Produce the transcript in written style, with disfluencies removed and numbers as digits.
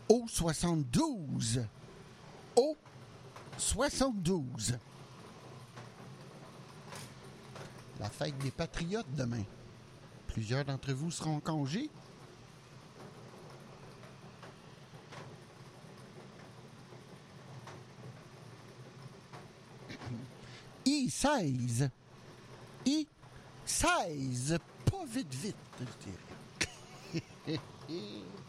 Au 72. Au 72. La fête des Patriotes demain. Plusieurs d'entre vous seront en congé. I-16. I-16. Pas vite, vite, je dirais.